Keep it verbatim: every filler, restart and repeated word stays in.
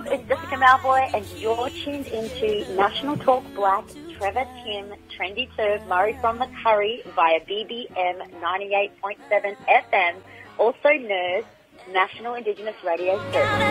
Look, it's Jessica Malboy, and you're tuned into National Talk Black, Trevor Tim, Trendy Serve, Murray from the Curry via B B M ninety-eight point seven F M, also N E R S, National Indigenous Radio Service.